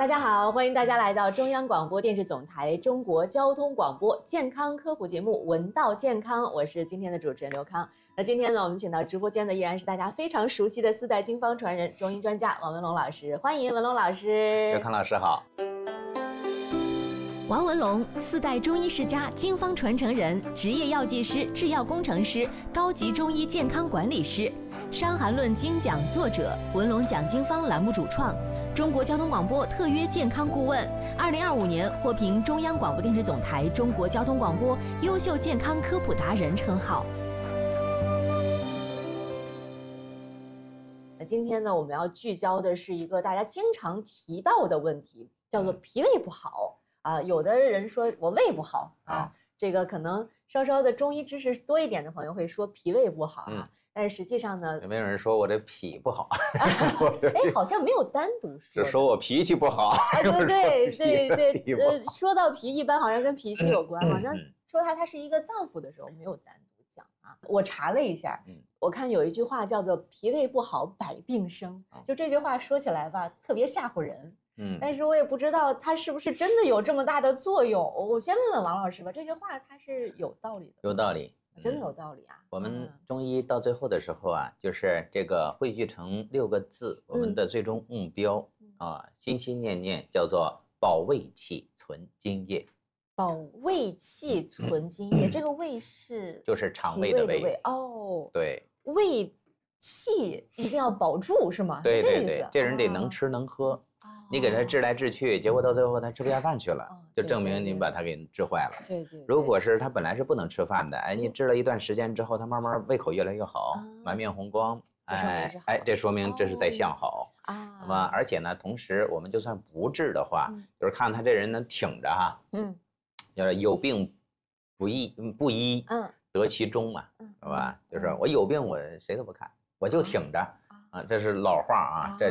大家好，欢迎大家来到中央广播电视总台中国交通广播健康科普节目《闻道健康》，我是今天的主持人刘康。那今天呢，我们请到直播间的依然是大家非常熟悉的4代经方传人、中医专家王文龙老师，欢迎文龙老师。 刘康老师好。 王文龙，4代中医世家、经方传承人，职业药剂师、制药工程师，高级中医健康管理师，《伤寒论》精讲作者，文龙讲经方栏目主创，中国交通广播特约健康顾问，2025年获评中央广播电视总台中国交通广播优秀健康科普达人称号。 那今天呢，我们要聚焦的是一个大家经常提到的问题，叫做脾胃不好。有的人说我胃不好啊，这个可能稍稍的中医知识多一点的朋友会说脾胃不好啊，但是实际上呢， 有没有人说我这脾不好？ 哎，好像没有单独说， 是说我脾气不好。 对，说到脾，一般好像跟脾气有关，好像说它是一个脏腑的时候没有单独讲啊。我查了一下，我看有一句话叫做“脾胃不好，百病生”，就这句话说起来吧，特别吓唬人。但是我也不知道它是不是真的有这么大的作用。我先问问王老师吧，这句话它是有道理的？ 有道理， 真的有道理啊。 我们中医到最后的时候啊，就是这个汇聚成6个字，我们的最终目标心心念念叫做保胃气存津液。 保胃气存津液，这个胃是就是肠胃的胃哦。 对， 胃气一定要保住是吗？ 对对对，这人得能吃能喝。你给他治来治去，结果到最后他吃不下饭去了，就证明你把他给治坏了。 对对。 如果是他本来是不能吃饭的，哎，你治了一段时间之后，他慢慢胃口越来越好，满面红光，这说明这是在向好啊。那么而且呢，同时我们就算不治的话，就是看他这人能挺着哈，就是有病不医，得其中嘛，是吧？就是我有病我谁都不看，我就挺着啊，这是老话啊，这。